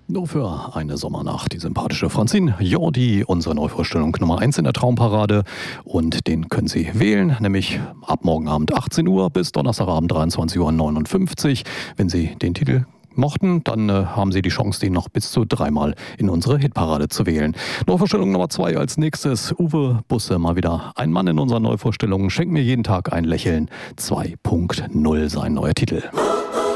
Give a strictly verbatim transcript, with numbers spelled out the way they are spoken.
Nur für eine Sommernacht die sympathische Franzin Jordi, unsere Neuvorstellung Nummer eins in der Traumparade. Und den können Sie wählen, nämlich ab morgen Abend achtzehn Uhr bis Donnerstagabend dreiundzwanzig Uhr neunundfünfzig. Wenn Sie den Titel mochten, dann äh, haben Sie die Chance, den noch bis zu dreimal in unsere Hitparade zu wählen. Neuvorstellung Nummer zwei als nächstes. Uwe Busse, mal wieder ein Mann in unseren Neuvorstellungen. Schenk mir jeden Tag ein Lächeln. zwei Punkt null sein neuer Titel.